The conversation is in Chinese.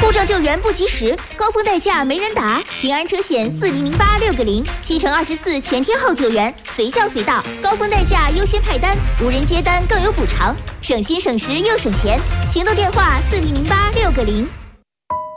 故障救援不及时，高峰代驾没人打，平安车险400860，7×24全天候救援，随叫随到，高峰代驾优先派单，无人接单更有补偿，省心省时又省钱。行动电话400860。